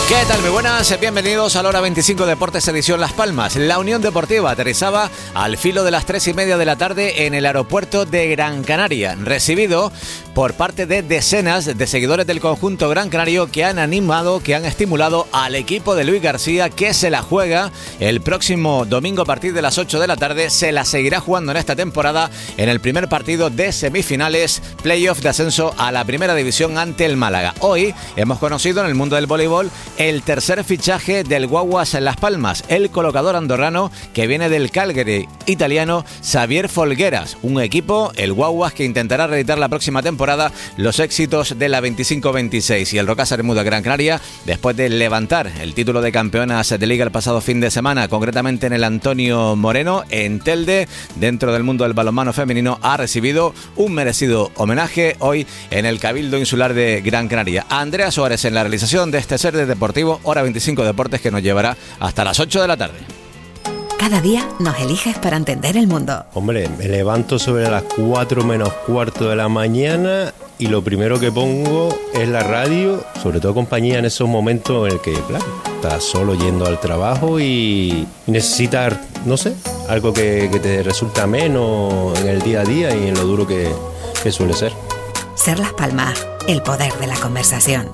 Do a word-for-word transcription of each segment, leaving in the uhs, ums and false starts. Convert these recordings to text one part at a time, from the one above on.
¿Qué tal? Muy buenas, bienvenidos a la hora veinticinco Deportes Edición Las Palmas. La Unión Deportiva aterrizaba al filo de las tres y media de la tarde en el aeropuerto de Gran Canaria, recibido por parte de decenas de seguidores del conjunto gran canario que han animado, que han estimulado al equipo de Luis García, que se la juega el próximo domingo a partir de las ocho de la tarde. Se la seguirá jugando en esta temporada en el primer partido de semifinales, playoff de ascenso a la primera división ante el Málaga. Hoy hemos conocido en el mundo del voleibol el tercer fichaje del Guaguas en Las Palmas, el colocador andorrano que viene del Calgary italiano, Xavier Folgueras, un equipo, el Guaguas, que intentará reeditar la próxima temporada los éxitos de la veinticinco veintiséis, y el Rocasa Bermuda Gran Canaria, después de levantar el título de campeonas de liga el pasado fin de semana, concretamente en el Antonio Moreno, en Telde, dentro del mundo del balonmano femenino, ha recibido un merecido homenaje hoy en el Cabildo Insular de Gran Canaria. Andrea Suárez en la realización de este ser de Deportivo, hora veinticinco Deportes, que nos llevará hasta las ocho de la tarde. Cada día nos eliges para entender el mundo. Hombre, me levanto sobre las cuatro menos cuarto de la mañana y lo primero que pongo es la radio, sobre todo compañía en esos momentos en el que, claro, estás solo yendo al trabajo y necesitas, no sé, algo que, que te resulta menos en el día a día y en lo duro que, que suele ser. Ser Las Palmas, el poder de la conversación.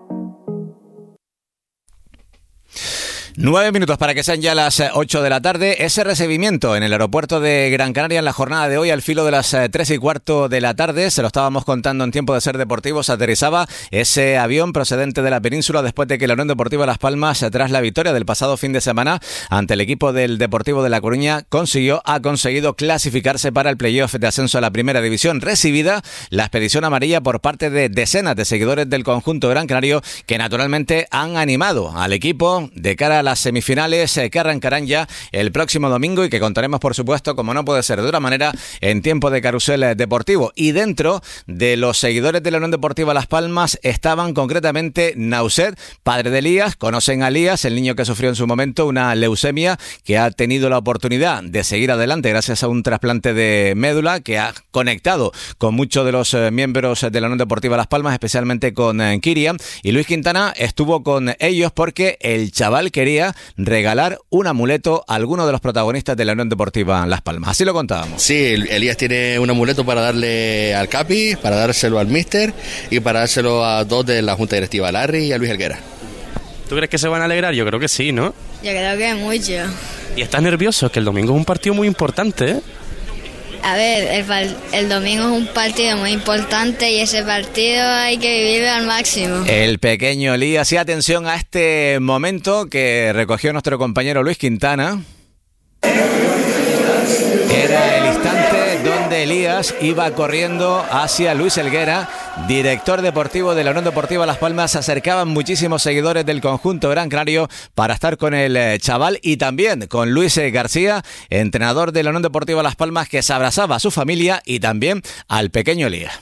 Nueve minutos para que sean ya las ocho de la tarde. Ese recibimiento en el aeropuerto de Gran Canaria en la jornada de hoy, al filo de las tres y cuarto de la tarde, se lo estábamos contando en tiempo de ser deportivos, aterrizaba ese avión procedente de la península después de que la Unión Deportiva Las Palmas, tras la victoria del pasado fin de semana ante el equipo del Deportivo de La Coruña, consiguió, ha conseguido clasificarse para el playoff de ascenso a la primera división. Recibida la expedición amarilla por parte de decenas de seguidores del conjunto gran canario, que naturalmente han animado al equipo de cara a la las semifinales que arrancarán ya el próximo domingo y que contaremos, por supuesto, como no puede ser de otra manera, en tiempo de carrusel deportivo. Y dentro de los seguidores de la Unión Deportiva Las Palmas estaban concretamente Nauset, padre de Elías. Conocen a Elías, el niño que sufrió en su momento una leucemia, que ha tenido la oportunidad de seguir adelante gracias a un trasplante de médula que ha conectado con muchos de los miembros de la Unión Deportiva Las Palmas, especialmente con Kirian. Y Luis Quintana estuvo con ellos porque el chaval quería regalar un amuleto a alguno de los protagonistas de la Unión Deportiva Las Palmas. Así lo contábamos. Sí, Elías tiene un amuleto para darle al Capi, para dárselo al Míster y para dárselo a dos de la Junta Directiva, a Larry y a Luis Helguera. ¿Tú crees que se van a alegrar? Yo creo que sí, ¿no? Yo creo que mucho. ¿Y estás nervioso? Es que el domingo es un partido muy importante, ¿eh? A ver, el, el domingo es un partido muy importante y ese partido hay que vivirlo al máximo. El pequeño Elías, y atención a este momento que recogió nuestro compañero Luis Quintana. Era el instante donde Elías iba corriendo hacia Luis Helguera, director deportivo de la Unión Deportiva Las Palmas. Se acercaban muchísimos seguidores del conjunto gran canario para estar con el chaval y también con Luis García, entrenador de la Unión Deportiva Las Palmas, que se abrazaba a su familia y también al pequeño Elías.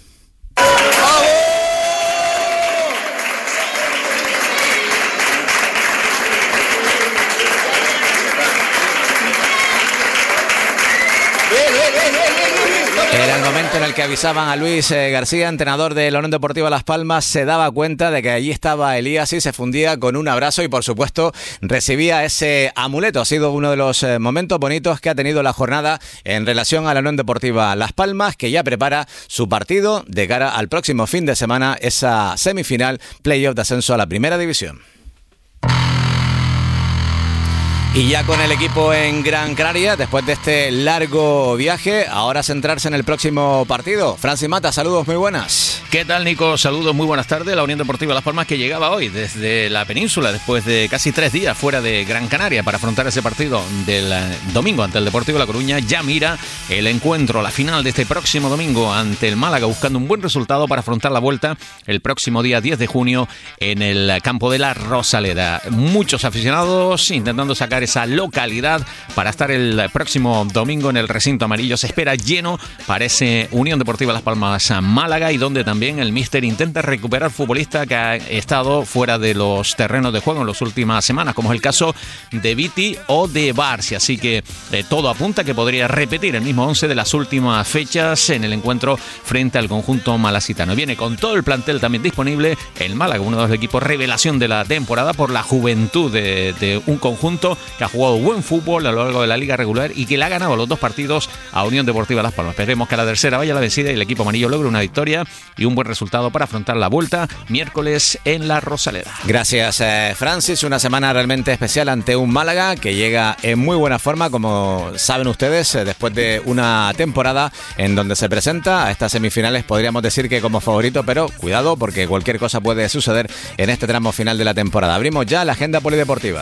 Era el momento en el que avisaban a Luis eh, García, entrenador de la Unión Deportiva Las Palmas. Se daba cuenta de que allí estaba Elías y se fundía con un abrazo y, por supuesto, recibía ese amuleto. Ha sido uno de los eh, momentos bonitos que ha tenido la jornada en relación a la Unión Deportiva Las Palmas, que ya prepara su partido de cara al próximo fin de semana, esa semifinal playoff de ascenso a la primera división. Y ya con el equipo en Gran Canaria, después de este largo viaje, ahora centrarse en el próximo partido. Francis Mata, saludos, muy buenas. ¿Qué tal, Nico? Saludos, muy buenas tardes. La Unión Deportiva Las Palmas, que llegaba hoy desde la península, después de casi tres días fuera de Gran Canaria para afrontar ese partido del domingo ante el Deportivo de La Coruña. Ya mira el encuentro, la final de este próximo domingo ante el Málaga, buscando un buen resultado para afrontar la vuelta el próximo día diez de junio en el campo de la Rosaleda. Muchos aficionados intentando sacar esa localidad para estar el próximo domingo en el recinto amarillo. Se espera lleno para ese Unión Deportiva Las Palmas Málaga, y donde también el míster intenta recuperar futbolista que ha estado fuera de los terrenos de juego en las últimas semanas, como es el caso de Viti o de Barsi. Así que eh, todo apunta que podría repetir el mismo once de las últimas fechas en el encuentro frente al conjunto malacitano. Viene con todo el plantel también disponible el Málaga, uno de los equipos revelación de la temporada por la juventud de, de un conjunto que ha jugado buen fútbol a lo largo de la liga regular y que le ha ganado los dos partidos a Unión Deportiva Las Palmas. Esperemos que a la tercera vaya la vencida y el equipo amarillo logre una victoria y un buen resultado para afrontar la vuelta miércoles en la Rosaleda. Gracias, eh, Francis. Una semana realmente especial ante un Málaga que llega en muy buena forma, como saben ustedes, eh, después de una temporada en donde se presenta a estas semifinales, podríamos decir que como favorito, pero cuidado porque cualquier cosa puede suceder en este tramo final de la temporada. Abrimos ya la agenda polideportiva.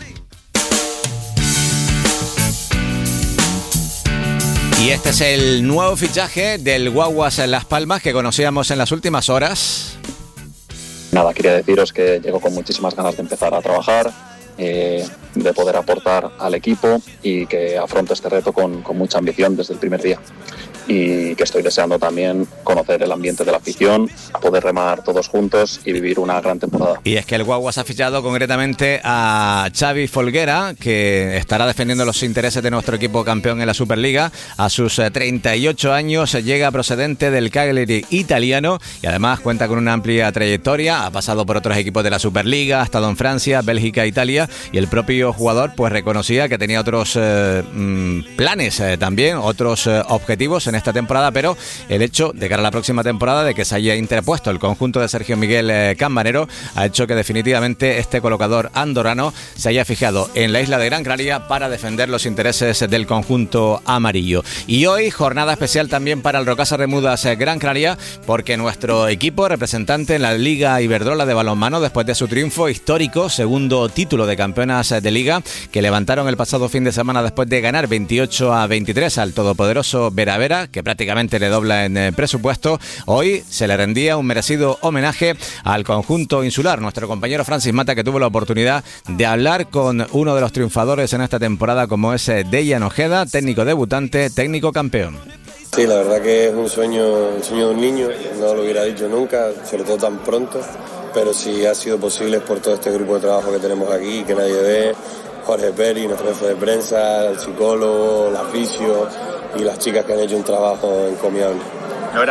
Y este es el nuevo fichaje del Guaguas en Las Palmas que conocíamos en las últimas horas. Nada, quería deciros que llego con muchísimas ganas de empezar a trabajar, eh, de poder aportar al equipo y que afronto este reto con, con mucha ambición desde el primer día. Y que estoy deseando también conocer el ambiente de la afición, poder remar todos juntos y vivir una gran temporada. Y es que el Guaguas ha fichado concretamente a Xavi Folguera, que estará defendiendo los intereses de nuestro equipo campeón en la Superliga. A sus treinta y ocho años llega procedente del Cagliari italiano y además cuenta con una amplia trayectoria. Ha pasado por otros equipos de la Superliga, ha estado en Francia, Bélgica, Italia, y el propio jugador pues reconocía que tenía otros eh, planes eh, también, otros eh, objetivos en esta temporada, pero el hecho de cara a la próxima temporada de que se haya interpuesto el conjunto de Sergio Miguel eh, Cambanero ha hecho que definitivamente este colocador andorrano se haya fijado en la isla de Gran Canaria para defender los intereses del conjunto amarillo. Y hoy jornada especial también para el Rocasa Remudas eh, Gran Canaria, porque nuestro equipo representante en la Liga Iberdrola de balonmano, después de su triunfo histórico, segundo título de campeonas de liga que levantaron el pasado fin de semana después de ganar veintiocho a veintitrés al todopoderoso Vera Vera, que prácticamente le dobla en eh, presupuesto, hoy se le rendía un merecido homenaje al conjunto insular. Nuestro compañero Francis Mata, que tuvo la oportunidad de hablar con uno de los triunfadores en esta temporada, como es eh, Dejan Ojeda, técnico debutante, técnico campeón. Sí, la verdad que es un sueño, un sueño de un niño, no lo hubiera dicho nunca, sobre todo tan pronto, pero si ha sido posible por todo este grupo de trabajo que tenemos aquí, que nadie ve, Jorge Peri, nuestro jefe de prensa, el psicólogo, la fisio y las chicas que han hecho un trabajo encomiable. ¿Ahora?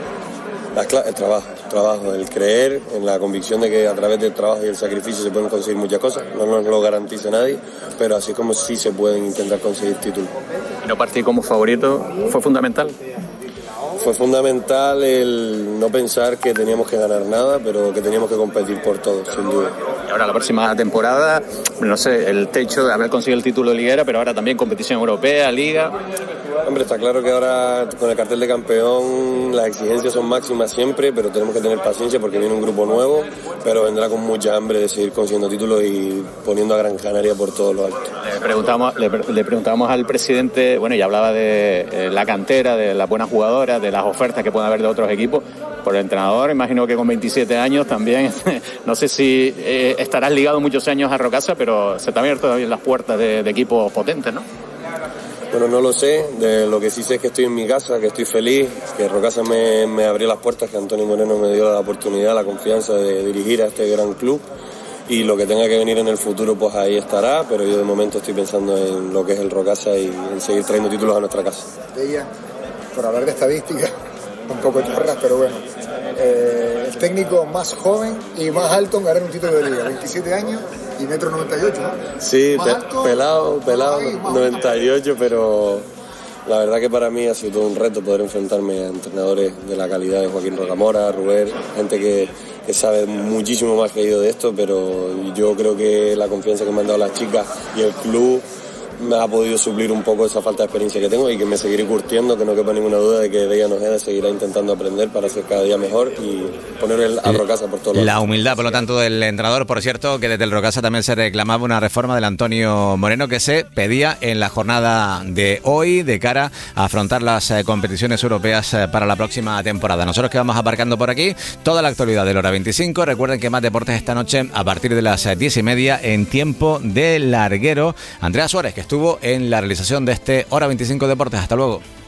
El trabajo, el trabajo, el creer en la convicción de que a través del trabajo y el sacrificio se pueden conseguir muchas cosas. No nos lo garantiza nadie, pero así como sí se pueden intentar conseguir títulos. ¿Y no partir como favorito fue fundamental? Fue fundamental el no pensar que teníamos que ganar nada, pero que teníamos que competir por todo, sin duda. Y ahora la próxima temporada, no sé, el techo de haber conseguido el título de liguera, pero ahora también competición europea, liga. Hombre, está claro que ahora con el cartel de campeón las exigencias son máximas siempre, pero tenemos que tener paciencia porque viene un grupo nuevo, pero vendrá con mucha hambre de seguir consiguiendo títulos y poniendo a Gran Canaria por todo lo alto. Le preguntamos, le, le preguntamos al presidente, bueno, y hablaba de eh, la cantera, de las buenas jugadoras, de las ofertas que pueden haber de otros equipos. Por el entrenador, imagino que con veintisiete años también, no sé si eh, estarás ligado muchos años a Rocasa, pero se te han abierto también las puertas de, de equipos potentes, ¿no? Bueno, no lo sé, de lo que sí sé es que estoy en mi casa, que estoy feliz, que Rocasa me, me abrió las puertas, que Antonio Moreno me dio la oportunidad, la confianza de dirigir a este gran club, y lo que tenga que venir en el futuro pues ahí estará, pero yo de momento estoy pensando en lo que es el Rocasa y en seguir trayendo títulos a nuestra casa. Ella, por hablar de estadísticas, un poco chorras, pero bueno, eh, el técnico más joven y más alto en ganar un título de liga, veintisiete años y metro noventa y ocho, ¿no? Sí, te, pelado, pelado, noventa y ocho, pero la verdad que para mí ha sido todo un reto poder enfrentarme a entrenadores de la calidad de Joaquín Rocamora, Rubén, gente que, que sabe muchísimo más que yo de esto, pero yo creo que la confianza que me han dado las chicas y el club me ha podido suplir un poco esa falta de experiencia que tengo y que me seguiré curtiendo, que no quepa ninguna duda de que de ella nos queda, seguirá intentando aprender para ser cada día mejor y poner el, a Rocasa por todos lados. La humildad, por lo tanto, del entrenador. Por cierto, que desde el Rocasa también se reclamaba una reforma del Antonio Moreno que se pedía en la jornada de hoy de cara a afrontar las eh, competiciones europeas eh, para la próxima temporada. Nosotros que vamos aparcando por aquí toda la actualidad de la hora veinticinco. Recuerden que más deportes esta noche a partir de las eh, diez y media en Tiempo de Larguero. Andrea Suárez, que estuvo en la realización de este Hora veinticinco Deportes. Hasta luego.